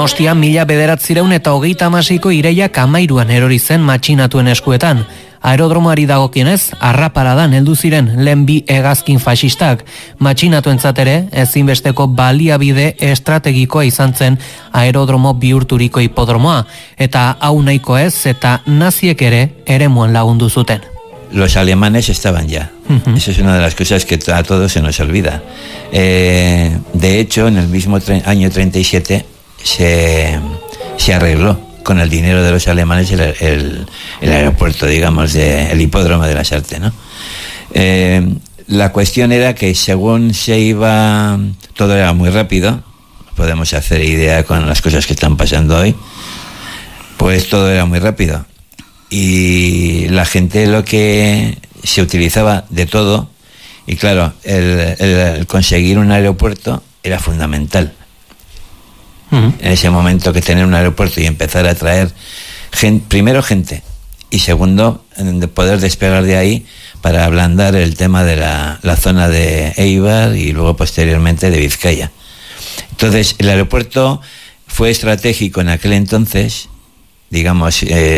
Donostia 1936ko irailak 13an erori zen matxinatuen eskuetan. Aerodromoari dagokienez, arrapaladan heldu ziren lehen bi hegazkin faxistak. Matxinatuentzat ere, ezinbesteko baliabide estrategikoa izan zen aerodromo bihurturiko hipodromoa, eta hau nahiko ez, eta naziek ere eremuan lagundu zuten. Los alemanes estaban ya. Eso es una de las cosas que a todos se nos olvida. De hecho, en el mismo año 37 se arregló con el dinero de los alemanes el aeropuerto, digamos, el hipódromo de las Artes, ¿no? La cuestión era que según se iba, todo era muy rápido, podemos hacer idea con las cosas que están pasando hoy, pues todo era muy rápido. Y la gente lo que se utilizaba de todo, y claro, el conseguir un aeropuerto era fundamental. En ese momento, que tener un aeropuerto y empezar a traer primero gente, y segundo, de poder despegar de ahí para ablandar el tema de la zona de Eibar y luego posteriormente de Vizcaya. Entonces, el aeropuerto fue estratégico en aquel entonces, digamos,